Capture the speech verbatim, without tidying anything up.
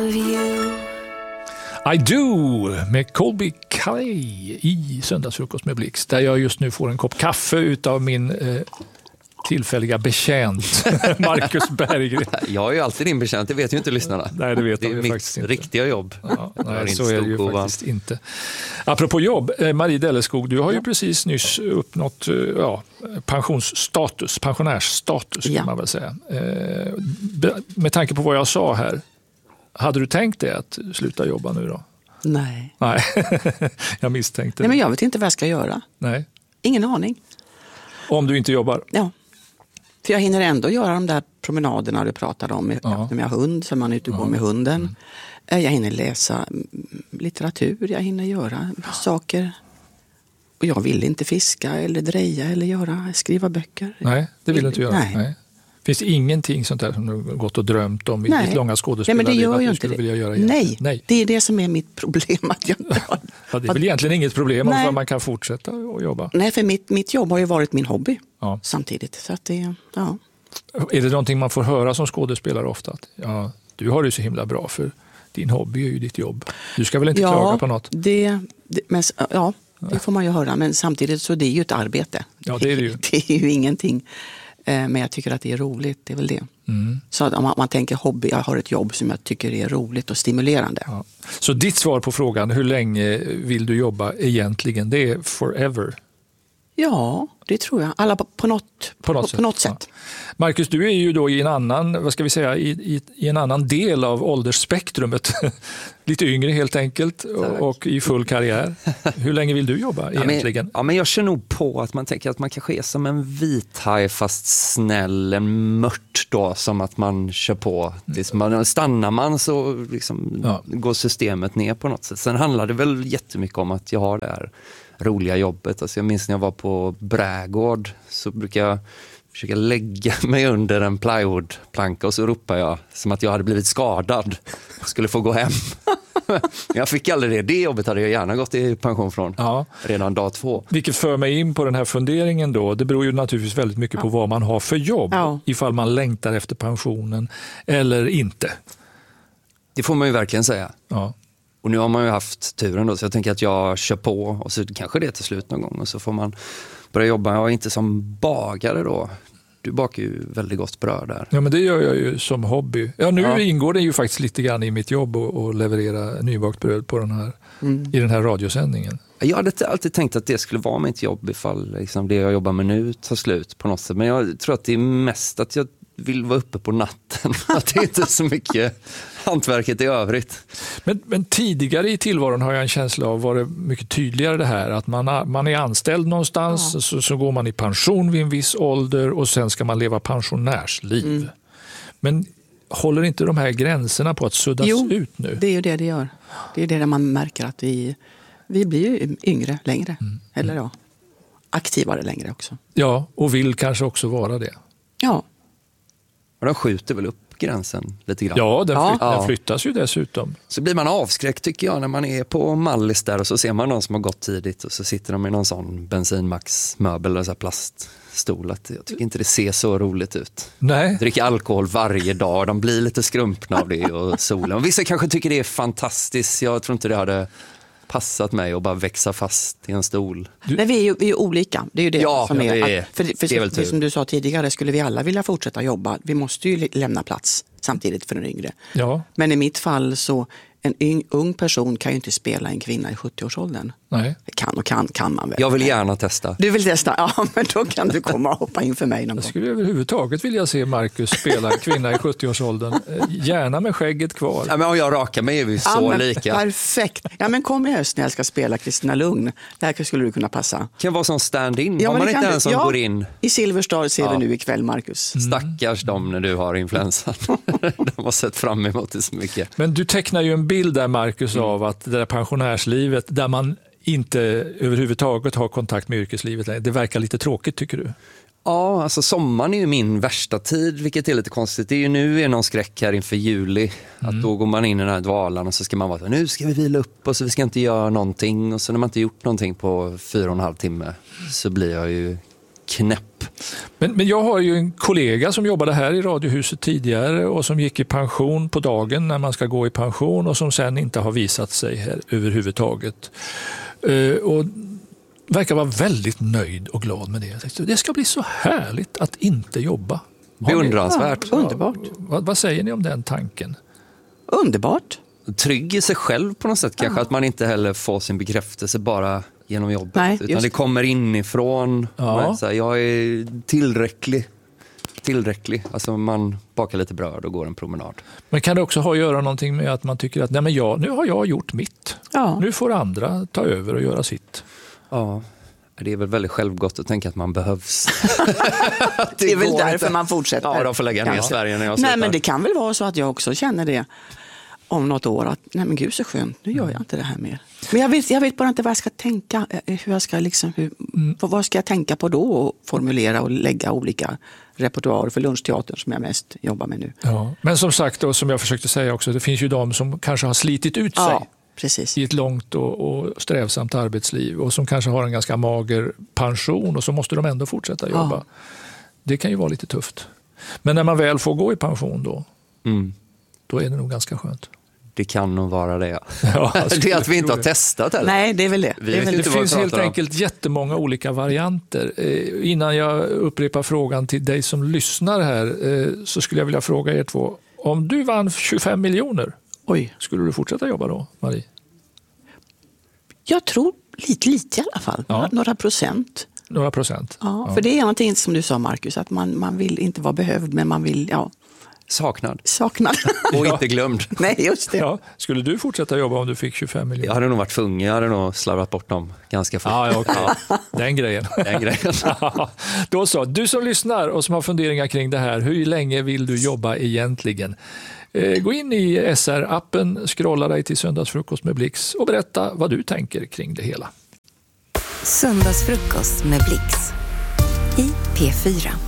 of you. I do med Colby Calais i Söndagsfrukost med Blixt, där jag just nu får en kopp kaffe utav min eh, tillfälliga betjänt Marcus Berggren. Jag är ju alltid din betjänt, det vet ju inte lyssnarna. Nej, det vet det är de mitt faktiskt inte. Riktiga jobb. Ja, nej, så är det ju faktiskt inte. Apropå jobb, eh, Marie Delleskog, du har ju precis nyss uppnått eh, ja, pensionsstatus, pensionärsstatus kan Ja. man väl säga. Eh, med tanke på vad jag sa här, hade du tänkt dig att sluta jobba nu då? Nej. Nej, jag misstänkte. Nej, men jag vet inte vad jag ska göra. Nej. Ingen aning. Om du inte jobbar? Ja. För jag hinner ändå göra de där promenaderna du pratade om. Med, Ja. med hund, så man är ute och går med hunden. Mm. Jag hinner läsa litteratur, jag hinner göra saker. Och jag vill inte fiska eller dreja eller göra, skriva böcker. Nej, det vill du inte göra. Nej. Nej. Finns det ingenting sånt där som du har gått och drömt om i Nej. ditt långa Nej, skådespelarliv? men det gör att ju du inte skulle det. vilja göra igen? Nej. Nej, det är det som är mitt problem. Att jag inte har... ja, det är väl egentligen inget problem Nej. om man kan fortsätta att jobba. Nej, för mitt, mitt jobb har ju varit min hobby Ja. samtidigt. Så att det, ja. Är det någonting man får höra som skådespelare ofta? Att, ja, du har det så himla bra för din hobby är ju ditt jobb. Du ska väl inte ja, klaga på något? Det, det, men, ja, det får man ju höra. Men samtidigt så det är ju ett arbete. Ja, det är det ju. Det är ju ingenting. Men jag tycker att det är roligt, det är väl det. Mm. Så om man, man tänker hobby, jag har ett jobb som jag tycker är roligt och stimulerande. Ja. Så ditt svar på frågan, hur länge vill du jobba egentligen? Det är forever. Ja, det tror jag. Alla på, på, något, På något på, sätt. på något sätt. Ja. Marcus, du är ju då i en annan, vad ska vi säga, i, i, i en annan del av åldersspektrumet. Lite yngre helt enkelt och, och i full karriär. Hur länge vill du jobba egentligen? Ja men, ja, men jag känner nog på att man tänker att man kanske är som en vithaj fast snäll, en mört då, som att man kör på. Liksom, man, stannar man så liksom, Ja. går systemet ner på något sätt. Sen handlar det väl jättemycket om att jag har det här roliga jobbet. Alltså jag minns när jag var på Brädgård så brukar jag försöka lägga mig under en plywoodplanka och så ropar jag som att jag hade blivit skadad och skulle få gå hem. Jag fick aldrig det. Det jobbet hade jag gärna gått i pension från Ja. redan dag två. Vilket för mig in på den här funderingen då. Det beror ju naturligtvis väldigt mycket på vad man har för jobb. Ja. Ifall man längtar efter pensionen eller inte. Det får man ju verkligen säga. Ja. Och nu har man ju haft turen då, så jag tänker att jag kör på och så kanske det är till slut någon gång och så får man börja jobba. Jag är inte som bagare då. Du bakar ju väldigt gott bröd där. Ja, men det gör jag ju som hobby. Ja, nu Ja. ingår det ju faktiskt lite grann i mitt jobb att leverera nybakt bröd på den här, Mm. i den här radiosändningen. Jag hade alltid tänkt att det skulle vara mitt jobb ifall liksom, det jag jobbar med nu tar slut på något sätt. Men jag tror att det är mest att jag vill vara uppe på natten. Att det inte är så mycket hantverket i övrigt. Men, men tidigare i tillvaron har jag en känsla av var det mycket tydligare det här att man, man är anställd någonstans, Ja. så, så går man i pension vid en viss ålder och sen ska man leva pensionärsliv. Mm. Men håller inte de här gränserna på att suddas Jo, ut nu? det är ju det det gör. Det är det där man märker att vi, vi blir ju yngre längre. Mm. Eller ja, aktivare längre också. Ja, och vill kanske också vara det. Ja, Och de skjuter väl upp gränsen lite grann. Ja, den, Ja. flyt, den Ja. flyttas ju dessutom. Så blir man avskräckt tycker jag när man är på Mallis där och så ser man någon som har gått tidigt och så sitter de i någon sån bensinmaxmöbel eller så här plaststol. Att jag tycker inte det ser så roligt ut. Nej, Dricker alkohol varje dag, de blir lite skrumpna av det och solen. Och vissa kanske tycker det är fantastiskt. Jag tror inte det hade passat mig att bara växa fast i en stol. men vi är ju vi är olika. Det är ju det Ja, som är. det är- att, för, för, det är väl det tur. som du sa tidigare, skulle vi alla vilja fortsätta jobba, vi måste ju lämna plats samtidigt för den yngre. ja, Men i mitt fall så, en yng, ung person kan ju inte spela en kvinna i sjuttioårsåldern. nej. Kan och kan, kan man väl. Jag vill gärna testa. Du vill testa? Ja, men då kan du komma och hoppa in för mig någon Jag gång. skulle överhuvudtaget vilja se Marcus spela en kvinna i sjuttioårsåldern. Eh, Gärna med skägget kvar. Ja, men om jag rakar mig är vi så Ja, men lika. perfekt. Ja, men kom i höst när jag ska spela Kristina Lugn. Där skulle du kunna passa. Kan vara som stand-in. Ja, har men man det inte kan en du. som Ja. går in? I Silverstar ser Ja. vi nu ikväll, Marcus. Stackars dem när du har influensan. De har sett fram emot det så mycket. Men du tecknar ju en bild där, Marcus, av att det där pensionärslivet där man inte överhuvudtaget har kontakt med yrkeslivet längre, det verkar lite tråkigt, tycker du? Ja, alltså sommaren är ju min värsta tid, vilket är lite konstigt. Det är ju nu är någon skräck här inför juli. Att då går man in i den här dvalan och så ska man vara så, nu ska vi vila upp och så vi ska inte göra någonting. Och så när man inte gjort någonting på fyra och en halv timme så blir jag ju knäpp. Men, men jag har ju en kollega som jobbade här i Radiohuset tidigare och som gick i pension på dagen när man ska gå i pension och som sen inte har visat sig här överhuvudtaget. Uh, och verkar vara väldigt nöjd och glad med det. Det ska bli så härligt att inte jobba. Beundransvärt. Ja, underbart. Vad, vad säger ni om den tanken? Underbart. Trygg i sig själv på något sätt. Kanske att man inte heller får sin bekräftelse bara genom jobbet. Nej, utan just det kommer inifrån. Ja. Så här, jag är tillräcklig. Tillräcklig. Alltså man bakar lite bröd och går en promenad. Men kan det också ha att göra någonting med att man tycker att nej men jag, nu har jag gjort mitt. Ja. Nu får andra ta över och göra sitt. Ja, det är väl väldigt självgott att tänka att man behövs. Det är väl går därför inte. man fortsätter. Ja, de får lägga ner Ja. Sverige när jag Nej, slutar. men det kan väl vara så att jag också känner det om något år. Att nej men gud så skönt, nu gör jag inte det här mer. Men jag vet, jag vet bara inte vad jag ska tänka. Hur jag ska liksom, hur, mm. vad ska jag tänka på då och formulera och lägga olika repertoarer för Lunchteatern som jag mest jobbar med nu. Ja. Men som sagt, och som jag försökte säga också, det finns ju de som kanske har slitit ut sig. Ja, precis. I ett långt och, och strävsamt arbetsliv och som kanske har en ganska mager pension och så måste de ändå fortsätta jobba. Ja. Det kan ju vara lite tufft. Men när man väl får gå i pension då, Mm. då är det nog ganska skönt. Det kan nog vara det. Ja, Det är att vi inte har testat heller. Nej, det är väl det. Vi det, är vet väl Det inte vad vi finns helt pratar om. enkelt jättemånga olika varianter. Eh, innan jag upprepar frågan till dig som lyssnar här eh, så skulle jag vilja fråga er två. Om du vann tjugofem miljoner, Oj. skulle du fortsätta jobba då, Marie? Jag tror lite, lite i alla fall. Ja. Några procent. Några procent? Ja, för det är någonting som du sa, Marcus, att man, man vill inte vara behövd, men man vill, ja, Saknad. saknad. Och inte glömd. Nej, just det. Ja. Skulle du fortsätta jobba om du fick tjugofem miljoner? Jag hade nog varit tvungen. Jag hade nog slarvat bort dem ganska fort. Ja, ja, okej. Den grejen. Den grejen. Då så, du som lyssnar och som har funderingar kring det här, hur länge vill du jobba egentligen? Eh, gå in i S R-appen, scrolla dig till Söndagsfrukost med Blix och berätta vad du tänker kring det hela. Söndagsfrukost med Blix i P fyra.